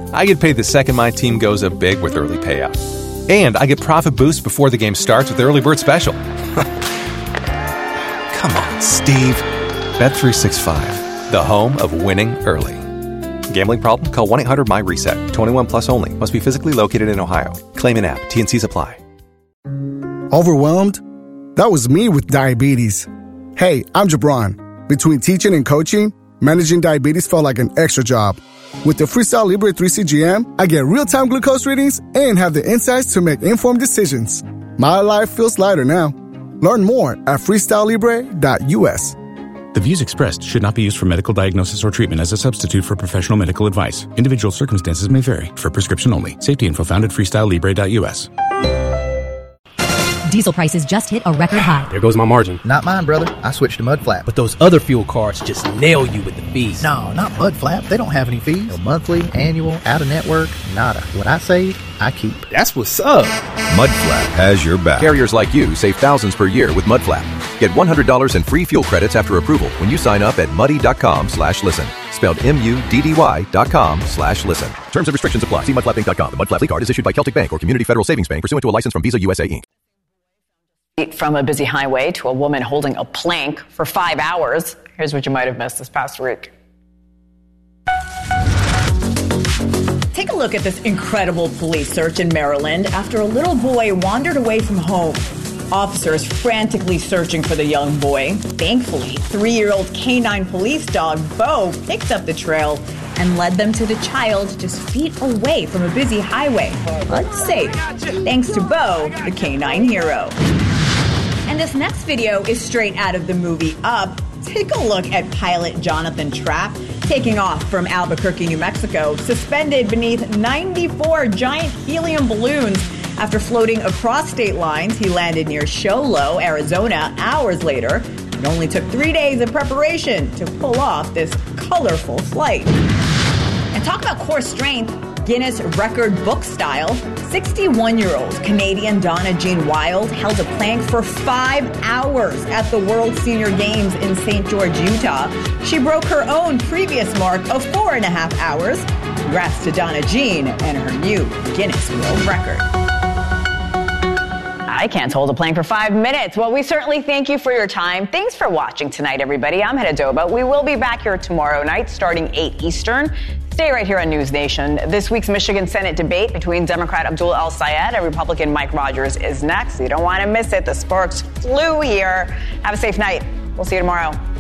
I get paid the second my team goes up big with early payout. And I get profit boost before the game starts with the Early Bird Special. Come on, Steve. Bet365, the home of winning early. Gambling problem? Call 1-800-MY-RESET. 21 plus only. Must be physically located in Ohio. Claim in app. T&Cs apply. Overwhelmed? That was me with diabetes. Hey, I'm Jabron. Between teaching and coaching, managing diabetes felt like an extra job. With the Freestyle Libre 3CGM, I get real-time glucose readings and have the insights to make informed decisions. My life feels lighter now. Learn more at freestylelibre.us. The views expressed should not be used for medical diagnosis or treatment as a substitute for professional medical advice. Individual circumstances may vary. For prescription only. Safety info found at freestylelibre.us. Diesel prices just hit a record high. There goes my margin. Not mine, brother. I switched to Mudflap. But those other fuel cards just nail you with the fees. No, not Mudflap. They don't have any fees. No monthly, annual, out-of-network, nada. What I save, I keep. That's what's up. Mudflap has your back. Carriers like you save thousands per year with Mudflap. Get $100 in free fuel credits after approval when you sign up at muddy.com/listen. Spelled MUDDY.com/listen. Terms and restrictions apply. See mudflapinc.com. The Mudflap card is issued by Celtic Bank or Community Federal Savings Bank pursuant to a license from Visa USA Inc. From a busy highway to a woman holding a plank for 5 hours. Here's what you might have missed this past week. Take a look at this incredible police search in Maryland after a little boy wandered away from home. Officers frantically searching for the young boy. Thankfully, 3-year-old canine police dog Bo picked up the trail and led them to the child just feet away from a busy highway, but safe, thanks to Bo, the canine hero. And this next video is straight out of the movie Up. Take a look at pilot Jonathan Trapp taking off from Albuquerque, New Mexico, suspended beneath 94 giant helium balloons. After floating across state lines, he landed near Show Low, Arizona, hours later. It only took 3 days of preparation to pull off this colorful flight. And talk about core strength, Guinness record book style. 61-year-old Canadian Donna Jean Wild held a plank for 5 hours at the World Senior Games in St. George, Utah. She broke her own previous mark of 4.5 hours. Congrats to Donna Jean and her new Guinness World Record. I can't hold a plank for 5 minutes. Well, we certainly thank you for your time. Thanks for watching tonight, everybody. I'm Hedda Doba. We will be back here tomorrow night starting 8 Eastern. Stay right here on News Nation. This week's Michigan Senate debate between Democrat Abdul El-Sayed and Republican Mike Rogers is next. You don't want to miss it. The sparks flew here. Have a safe night. We'll see you tomorrow.